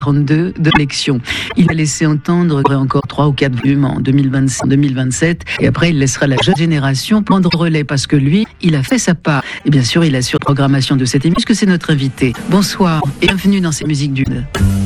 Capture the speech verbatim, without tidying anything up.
trente-deux de l'élection. Il a laissé entendre encore trois ou quatre volumes en deux mille vingt-six, deux mille vingt-sept, et après il laissera la jeune génération prendre relais parce que lui, il a fait sa part. Et bien sûr, il assure la programmation de cette émission puisque c'est notre invité. Bonsoir et bienvenue dans ces musiques du